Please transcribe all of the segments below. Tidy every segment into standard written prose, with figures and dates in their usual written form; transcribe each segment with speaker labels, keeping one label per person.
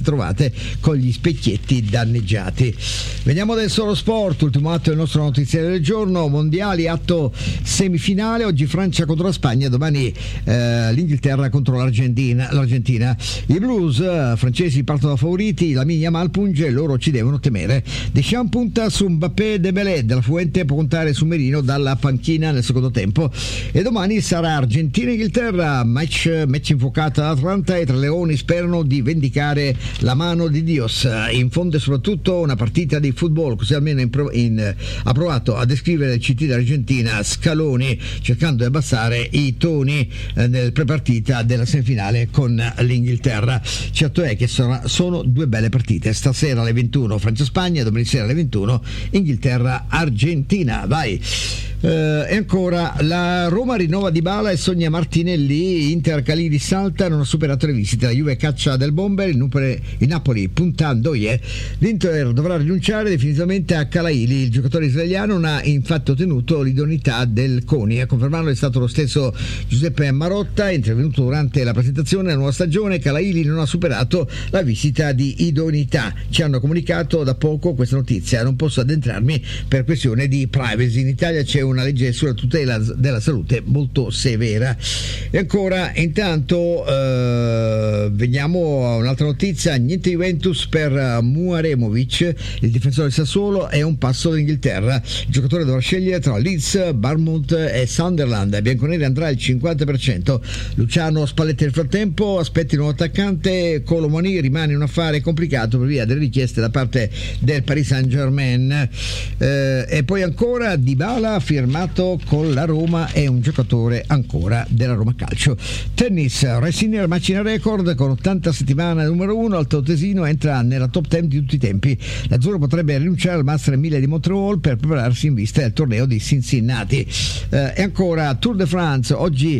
Speaker 1: trovate con gli specchietti danneggiati. Veniamo adesso allo sport, ultimo atto del nostro notiziario del giorno. Mondiali, atto semifinale, oggi Francia contro la Spagna, domani l'Inghilterra contro l'Argentina. I blues francesi partono da favoriti, la Yamal punge, loro ci devono temere. Deschamps punta su Mbappé, Dembélé, Della Fuente può contare su Merino dalla panchina nel secondo tempo, e domani sarà Argentina-Inghilterra, match infuocato ad Atlanta, e i tre leoni sperano di vendicare la mano di Dios. In fondo è soprattutto una partita di football, così almeno ha provato a descrivere il CT d'Argentina Scaloni, cercando di abbassare i toni nel prepartita della semifinale con l'Inghilterra. Certo è che sono due belle partite, stasera alle 21 Francia-Spagna, domani sera alle 21 Inghilterra-Argentina. Vai! E ancora la Roma rinnova Dybala e sogna Martinelli. Inter Calini salta, non ha superato le visite, la Juve caccia Del Bomber, il Napoli puntando l'Inter dovrà rinunciare definitivamente a Calaili. Il giocatore israeliano non ha infatti ottenuto l'idoneità del CONI. A confermarlo è stato lo stesso Giuseppe Marotta, intervenuto durante la presentazione della nuova stagione. Calaili non ha superato la visita di idoneità, ci hanno comunicato da poco questa notizia, non posso addentrarmi per questione di privacy. In Italia c'è una legge sulla tutela della salute molto severa. E ancora, intanto veniamo a un'altra notizia, niente Juventus per Muaremovic, il difensore del Sassuolo è a un passo dall'Inghilterra, il giocatore dovrà scegliere tra Leeds, Bournemouth e Sunderland. Ai bianconeri andrà il 50%. Luciano Spalletti nel frattempo aspetta il nuovo attaccante, Colomoni rimane un affare complicato per via delle richieste da parte del Paris Saint-Germain. E poi ancora Dybala firmato con la Roma, è un giocatore ancora della Roma Calcio. Tennis, Sinner macina record con 80 settimane numero 1, altoatesino entra nella top 10 di tutti i tempi. L'azzurro potrebbe rinunciare al Master 1000 di Montreal per prepararsi in vista del torneo di Cincinnati. E ancora Tour de France, oggi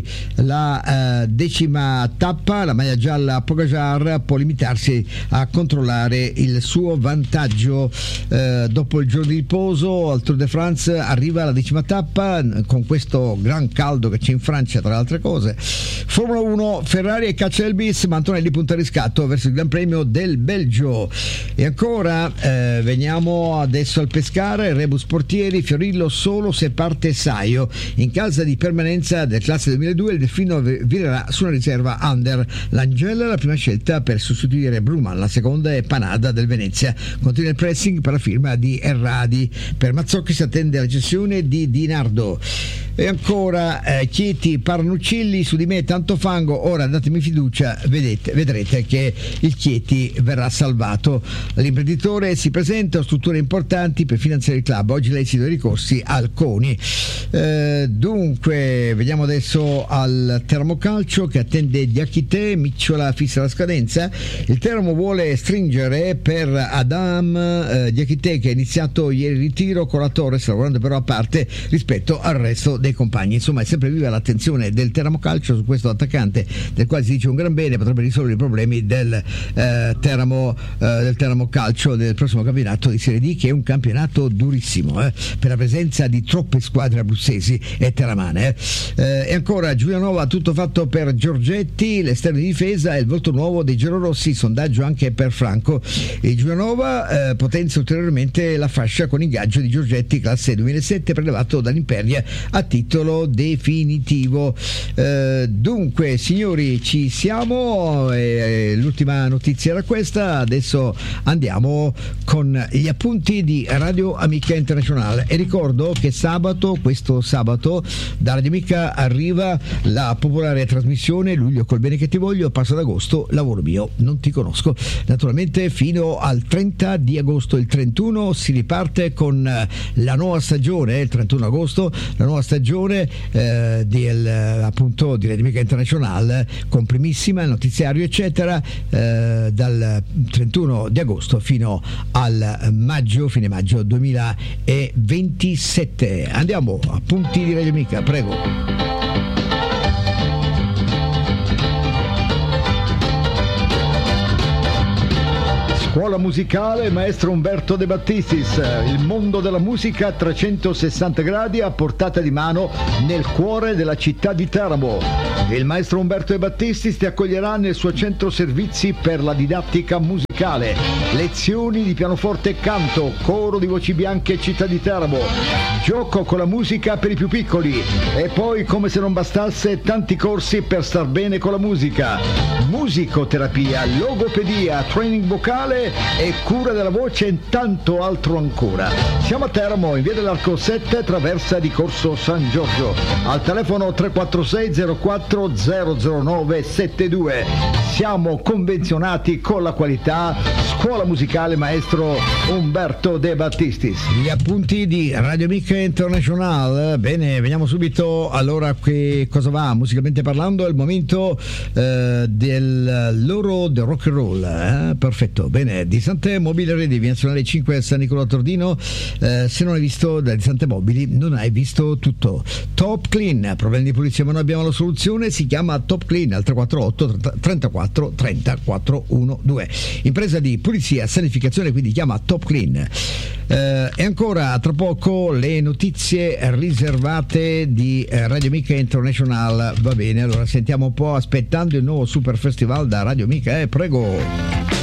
Speaker 1: la 10ª tappa, la maglia gialla Pogacar può limitarsi a controllare il suo vantaggio. Dopo il giorno di riposo al Tour de France arriva la 10ª tappa con questo gran caldo che c'è in Francia, tra le altre cose. Formula 1, Ferrari e caccia del bis, ma Antonelli punta a riscatto verso il Gran Premio del Belgio. E ancora veniamo adesso al pescare, Rebus portieri, Fiorillo solo se parte Saio. In casa di permanenza del classe 2002 il Delfino virerà su una riserva under. L'Angela è la prima scelta per sostituire Bruman, la seconda è Panada del Venezia. Continua il pressing per la firma di Erradi. Per Mazzocchi si attende la cessione di Di Nardo. E ancora Chieti, Parnuccilli, su di me tanto fango, ora datemi fiducia, vedrete che il Chieti verrà salvato. L'imprenditore si presenta a strutture importanti per finanziare il club, oggi l'esito dei ricorsi al CONI. Dunque vediamo adesso al Termocalcio che attende Diachité, Micciola fissa la scadenza, il Termo vuole stringere per Adam Diachité che ha iniziato ieri il ritiro con la Torres, lavorando però a parte rispetto al resto dei compagni. Insomma è sempre viva l'attenzione del Teramo Calcio su questo attaccante del quale si dice un gran bene, potrebbe risolvere i problemi del Teramo Calcio del prossimo campionato di Serie D, che è un campionato durissimo per la presenza di troppe squadre abruzzesi e teramane. E ancora Giulianova, tutto fatto per Giorgetti, l'esterno di difesa è il volto nuovo dei giallorossi, sondaggio anche per Franco. E Giulianova potenzia ulteriormente la fascia con ingaggio di Giorgetti classe 2007 prelevato dall'Imperia a titolo definitivo. Dunque signori, ci siamo, l'ultima notizia era questa, adesso andiamo con gli appunti di Radio Amica Internazionale e ricordo che questo sabato da Radio Amica arriva la popolare trasmissione Luglio col bene che ti voglio, passo ad agosto lavoro mio non ti conosco, naturalmente fino al 30 di agosto. Il 31 si riparte con la nuova stagione, il 31 agosto la nuova stagione appunto di Radio Amica Internazionale con primissima, il notiziario eccetera, dal 31 di agosto fino al fine maggio 2027. Andiamo a punti di Radio Amica, prego. Scuola musicale Maestro Umberto De Battistis, il mondo della musica a 360 gradi a portata di mano nel cuore della città di Teramo. Il Maestro Umberto De Battistis ti accoglierà nel suo centro servizi per la didattica musicale, lezioni di pianoforte e canto, coro di voci bianche città di Teramo, gioco con la musica per i più piccoli e poi, come se non bastasse, tanti corsi per star bene con la musica, musicoterapia, logopedia, training vocale e cura della voce e tanto altro ancora. Siamo a Teramo, in via dell'Arco 7, traversa di Corso San Giorgio, al telefono 346 04 009 72. Siamo convenzionati con la qualità. Scuola musicale Maestro Umberto De Battistis. Gli appunti di Radio Amica International. Bene, veniamo subito. Allora, che cosa va musicalmente parlando? È il momento del rock and roll. Perfetto. Bene, di Sante Mobili Redi, nazionale 5 a San Nicola Tordino. Se non hai visto di Sante Mobili, non hai visto tutto. Top Clean, problemi di pulizia, ma noi abbiamo la soluzione. Si chiama Top Clean al 348 34 30 412. Impresa di pulizia, sanificazione, quindi chiama Top Clean. E ancora tra poco le notizie riservate di Radio Amica International. Va bene, allora sentiamo un po', aspettando il nuovo Super Festival da Radio Amica, prego.